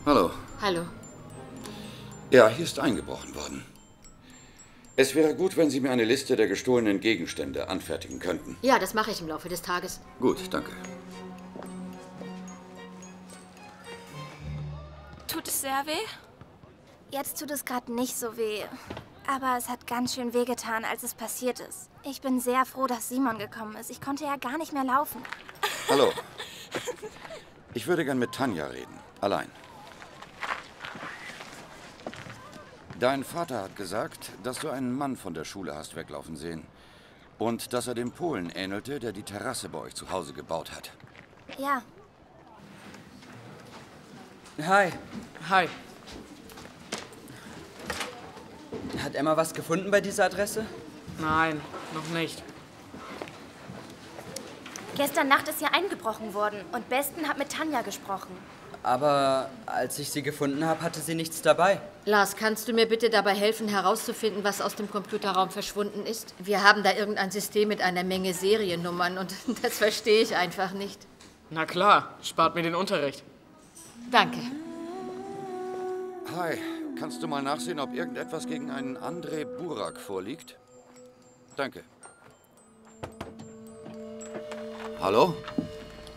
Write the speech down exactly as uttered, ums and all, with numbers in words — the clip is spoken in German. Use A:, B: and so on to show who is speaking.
A: Hallo.
B: Hallo.
A: Ja, hier ist eingebrochen worden. Es wäre gut, wenn Sie mir eine Liste der gestohlenen Gegenstände anfertigen könnten.
B: Ja, das mache ich im Laufe des Tages.
A: Gut, danke.
C: Tut es sehr weh?
D: Jetzt tut es gerade nicht so weh. Aber es hat ganz schön wehgetan, als es passiert ist. Ich bin sehr froh, dass Simon gekommen ist. Ich konnte ja gar nicht mehr laufen.
A: Hallo. Ich würde gern mit Tanja reden. Allein. Dein Vater hat gesagt, dass du einen Mann von der Schule hast weglaufen sehen. Und dass er dem Polen ähnelte, der die Terrasse bei euch zu Hause gebaut hat.
D: Ja.
E: Hi.
F: Hi.
E: Hat Emma was gefunden bei dieser Adresse?
F: Nein, noch nicht.
D: Gestern Nacht ist hier eingebrochen worden und Besten hat mit Tanja gesprochen.
E: Aber als ich sie gefunden habe, hatte sie nichts dabei.
B: Lars, kannst du mir bitte dabei helfen, herauszufinden, was aus dem Computerraum verschwunden ist? Wir haben da irgendein System mit einer Menge Seriennummern und das verstehe ich einfach nicht.
F: Na klar, spart mir den Unterricht.
B: Danke.
A: Hi, kannst du mal nachsehen, ob irgendetwas gegen einen André Burak vorliegt? Danke. Hallo?